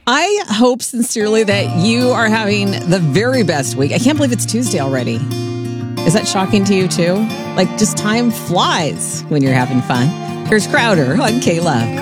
I hope sincerely that you are having the very best week. I can't believe it's Tuesday already. Is that shocking to you too? Like, just time flies when you're having fun. Here's Crowder on K-Love.